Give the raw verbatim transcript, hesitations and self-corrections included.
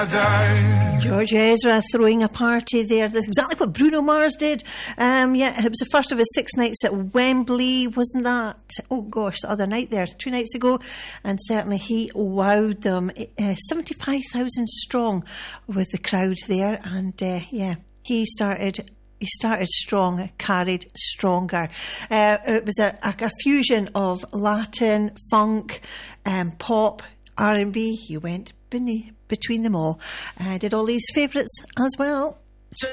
die. George Ezra throwing a party there. That's exactly what Bruno Mars did. Um, yeah, it was the first of his six nights at Wembley, wasn't that? Oh gosh, the other night there, two nights ago. And certainly he wowed them. Uh, seventy-five thousand strong with the crowd there. And uh, yeah, he started... He started strong, carried stronger. Uh, it was a, a, a fusion of Latin, funk, um, pop, R and B. He went beneath, between them all. Uh, did all these favourites as well.